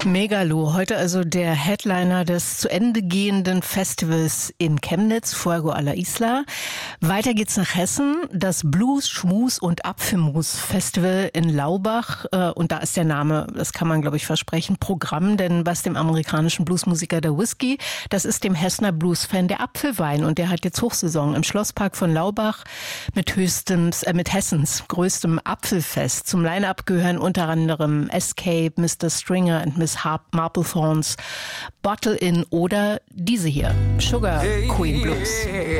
Megalo, heute also der Headliner des zu Ende gehenden Festivals in Chemnitz, Fuego a la Isla. Weiter geht's nach Hessen, das Blues, Schmus und Apfelmus Festival in Laubach. Und da ist der Name, das kann man glaube ich versprechen, Programm, denn was dem amerikanischen Bluesmusiker der Whisky, das ist dem Hessener Bluesfan der Apfelwein. Und der hat jetzt Hochsaison im Schlosspark von Laubach mit Hessens größtem Apfelfest. Zum Line-Up gehören unter anderem Escape, Mr. Stringer und Miss Marplethorns, Bottle In oder diese hier, Sugar Queen Blues.